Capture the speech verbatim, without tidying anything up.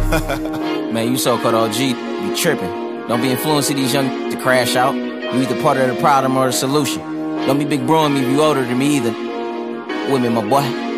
Man, you so-called O G, you tripping. Don't be influencing these young to crash out. You either part of the problem or the solution. Don't be big broing me if you older than me either. With me, my boy.